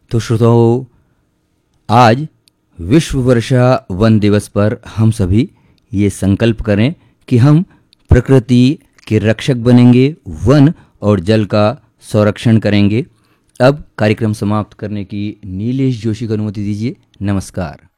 तो श्रोताओं, आज विश्व वर्षा वन दिवस पर हम सभी ये संकल्प करें कि हम प्रकृति के रक्षक बनेंगे, वन और जल का संरक्षण करेंगे। अब कार्यक्रम समाप्त करने की नीलेश जोशी को अनुमति दीजिए। नमस्कार।